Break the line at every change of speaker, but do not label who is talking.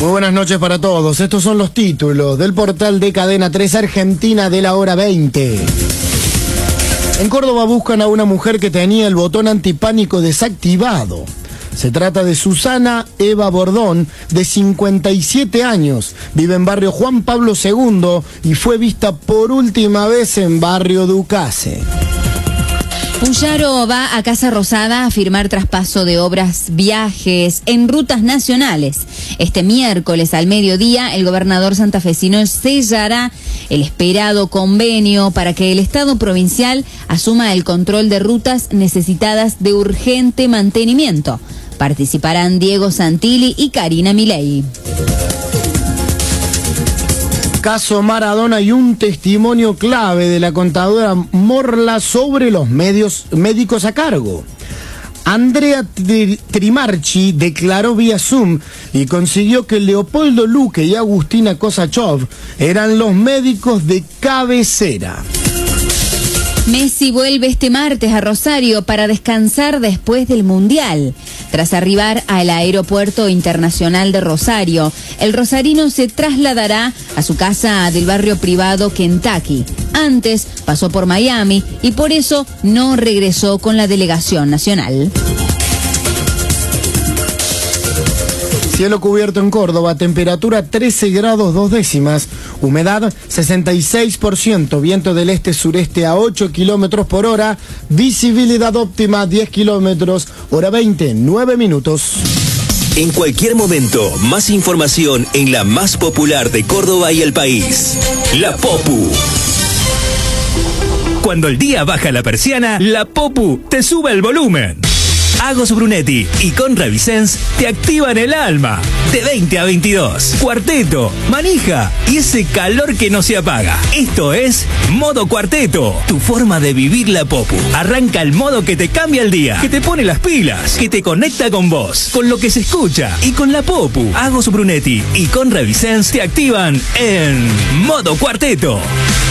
Muy buenas noches para todos. Estos son los títulos del portal de Cadena 3 Argentina de la hora 20. En Córdoba buscan a una mujer que tenía el botón antipánico desactivado. Se trata de Susana Eva Bordón, de 57 años. Vive en barrio Juan Pablo II y fue vista por última vez en barrio Ducase.
Puyaro va a Casa Rosada a firmar traspaso de obras, viajes en rutas nacionales. Este miércoles al mediodía, el gobernador santafesino sellará el esperado convenio para que el Estado provincial asuma el control de rutas necesitadas de urgente mantenimiento. Participarán Diego Santilli y Karina Milei.
Caso Maradona y un testimonio clave de la contadora Morla sobre los médicos a cargo. Andrea Trimarchi declaró vía Zoom y consiguió que Leopoldo Luque y Agustina Kosachov eran los médicos de cabecera.
Messi vuelve este martes a Rosario para descansar después del Mundial. Tras arribar al Aeropuerto Internacional de Rosario, el rosarino se trasladará a su casa del barrio privado Kentucky. Antes pasó por Miami y por eso no regresó con la delegación nacional.
Cielo cubierto en Córdoba, temperatura 13 grados 2 décimas, humedad 66%, viento del este-sureste a 8 kilómetros por hora, visibilidad óptima 10 kilómetros, hora 20, 9 minutos.
En cualquier momento, más información en la más popular de Córdoba y el país, La Popu. Cuando el día baja la persiana, La Popu te sube el volumen. Agos Brunetti y Conrad Vicens te activan el alma. De 20 a 22. Cuarteto, manija y ese calor que no se apaga. Esto es Modo Cuarteto, tu forma de vivir la Popu. Arranca el modo que te cambia el día, que te pone las pilas, que te conecta con vos, con lo que se escucha y con la Popu. Agos Brunetti y Conrad Vicens te activan en Modo Cuarteto.